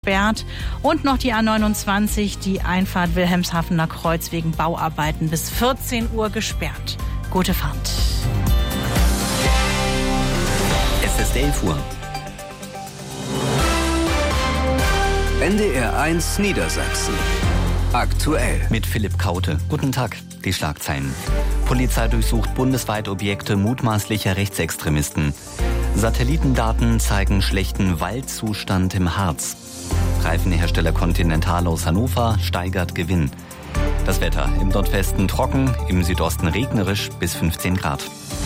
gesperrt. Und noch die A29, die Einfahrt Wilhelmshavener Kreuz wegen Bauarbeiten bis 14 Uhr gesperrt. Gute Fahrt. Es ist 11 Uhr. NDR 1 Niedersachsen. Aktuell. Mit Philipp Kaute. Guten Tag. Die Schlagzeilen. Polizei durchsucht bundesweit Objekte mutmaßlicher Rechtsextremisten. Satellitendaten zeigen schlechten Waldzustand im Harz. Reifenhersteller Continental aus Hannover steigert Gewinn. Das Wetter im Nordwesten trocken, im Südosten regnerisch bis 15 Grad.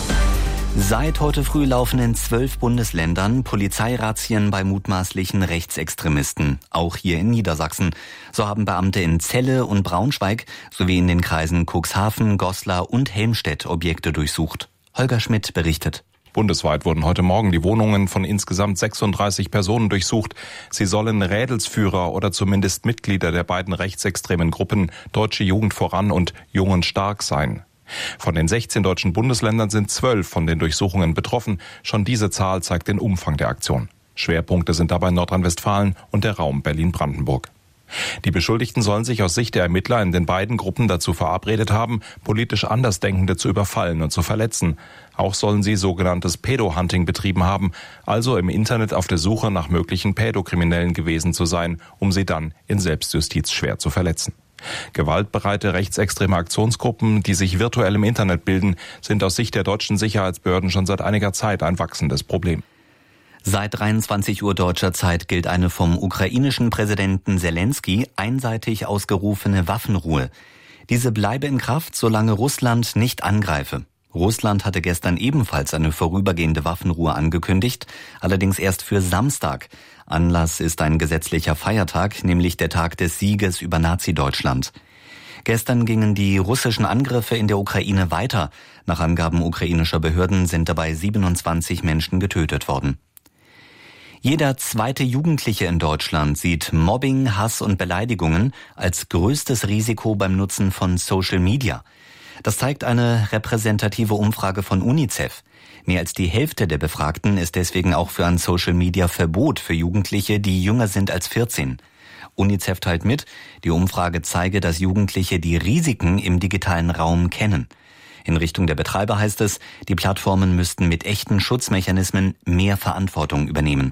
Seit heute früh laufen in 12 Bundesländern Polizeirazzien bei mutmaßlichen Rechtsextremisten. Auch hier in Niedersachsen. So haben Beamte in Celle und Braunschweig sowie in den Kreisen Cuxhaven, Goslar und Helmstedt Objekte durchsucht. Holger Schmidt berichtet. Bundesweit wurden heute Morgen die Wohnungen von insgesamt 36 Personen durchsucht. Sie sollen Rädelsführer oder zumindest Mitglieder der beiden rechtsextremen Gruppen Deutsche Jugend voran und Jung und Stark sein. Von den 16 deutschen Bundesländern sind 12 von den Durchsuchungen betroffen. Schon diese Zahl zeigt den Umfang der Aktion. Schwerpunkte sind dabei Nordrhein-Westfalen und der Raum Berlin-Brandenburg. Die Beschuldigten sollen sich aus Sicht der Ermittler in den beiden Gruppen dazu verabredet haben, politisch Andersdenkende zu überfallen und zu verletzen. Auch sollen sie sogenanntes Pädo-Hunting betrieben haben, also im Internet auf der Suche nach möglichen Pädokriminellen gewesen zu sein, um sie dann in Selbstjustiz schwer zu verletzen. Gewaltbereite rechtsextreme Aktionsgruppen, die sich virtuell im Internet bilden, sind aus Sicht der deutschen Sicherheitsbehörden schon seit einiger Zeit ein wachsendes Problem. Seit 23 Uhr deutscher Zeit gilt eine vom ukrainischen Präsidenten Zelensky einseitig ausgerufene Waffenruhe. Diese bleibe in Kraft, solange Russland nicht angreife. Russland hatte gestern ebenfalls eine vorübergehende Waffenruhe angekündigt, allerdings erst für Samstag. Anlass ist ein gesetzlicher Feiertag, nämlich der Tag des Sieges über Nazi-Deutschland. Gestern gingen die russischen Angriffe in der Ukraine weiter. Nach Angaben ukrainischer Behörden sind dabei 27 Menschen getötet worden. Jeder zweite Jugendliche in Deutschland sieht Mobbing, Hass und Beleidigungen als größtes Risiko beim Nutzen von Social Media. Das zeigt eine repräsentative Umfrage von UNICEF. Mehr als die Hälfte der Befragten ist deswegen auch für ein Social-Media-Verbot für Jugendliche, die jünger sind als 14. UNICEF teilt mit, die Umfrage zeige, dass Jugendliche die Risiken im digitalen Raum kennen. In Richtung der Betreiber heißt es, die Plattformen müssten mit echten Schutzmechanismen mehr Verantwortung übernehmen.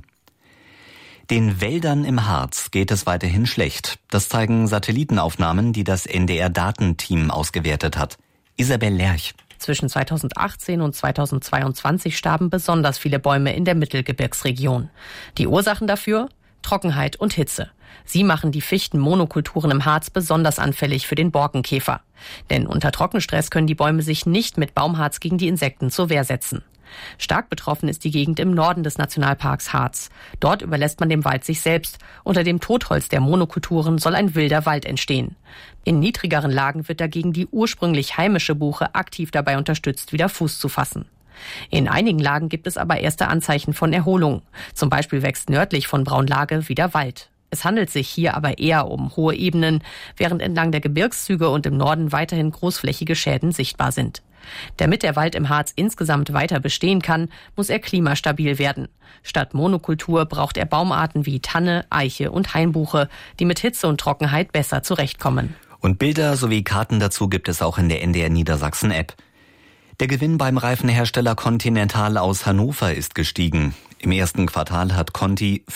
Den Wäldern im Harz geht es weiterhin schlecht. Das zeigen Satellitenaufnahmen, die das NDR-Datenteam ausgewertet hat. Isabel Lerch. Zwischen 2018 und 2022 starben besonders viele Bäume in der Mittelgebirgsregion. Die Ursachen dafür? Trockenheit und Hitze. Sie machen die Fichtenmonokulturen im Harz besonders anfällig für den Borkenkäfer. Denn unter Trockenstress können die Bäume sich nicht mit Baumharz gegen die Insekten zur Wehr setzen. Stark betroffen ist die Gegend im Norden des Nationalparks Harz. Dort überlässt man dem Wald sich selbst. Unter dem Totholz der Monokulturen soll ein wilder Wald entstehen. In niedrigeren Lagen wird dagegen die ursprünglich heimische Buche aktiv dabei unterstützt, wieder Fuß zu fassen. In einigen Lagen gibt es aber erste Anzeichen von Erholung. Zum Beispiel wächst nördlich von Braunlage wieder Wald. Es handelt sich hier aber eher um hohe Ebenen, während entlang der Gebirgszüge und im Norden weiterhin großflächige Schäden sichtbar sind. Damit der Wald im Harz insgesamt weiter bestehen kann, muss er klimastabil werden. Statt Monokultur braucht er Baumarten wie Tanne, Eiche und Hainbuche, die mit Hitze und Trockenheit besser zurechtkommen. Und Bilder sowie Karten dazu gibt es auch in der NDR Niedersachsen App. Der Gewinn beim Reifenhersteller Continental aus Hannover ist gestiegen. Im ersten Quartal hat Conti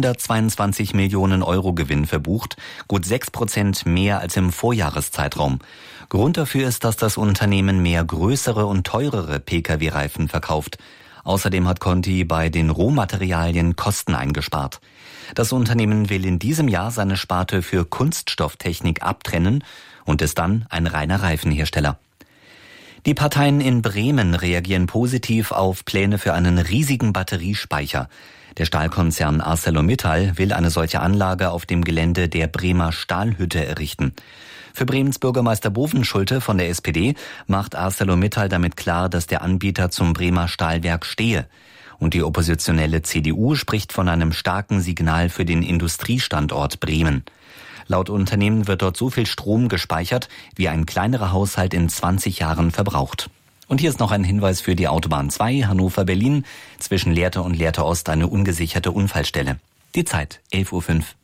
522 Millionen Euro Gewinn verbucht, gut 6% mehr als im Vorjahreszeitraum. Grund dafür ist, dass das Unternehmen mehr größere und teurere Pkw-Reifen verkauft. Außerdem hat Conti bei den Rohmaterialien Kosten eingespart. Das Unternehmen will in diesem Jahr seine Sparte für Kunststofftechnik abtrennen und ist dann ein reiner Reifenhersteller. Die Parteien in Bremen reagieren positiv auf Pläne für einen riesigen Batteriespeicher. Der Stahlkonzern ArcelorMittal will eine solche Anlage auf dem Gelände der Bremer Stahlhütte errichten. Für Bremens Bürgermeister Bovenschulte von der SPD macht ArcelorMittal damit klar, dass der Anbieter zum Bremer Stahlwerk stehe. Und die oppositionelle CDU spricht von einem starken Signal für den Industriestandort Bremen. Laut Unternehmen wird dort so viel Strom gespeichert, wie ein kleinerer Haushalt in 20 Jahren verbraucht. Und hier ist noch ein Hinweis für die Autobahn 2 Hannover-Berlin. Zwischen Lehrte und Lehrte Ost eine ungesicherte Unfallstelle. Die Zeit 11:05 Uhr.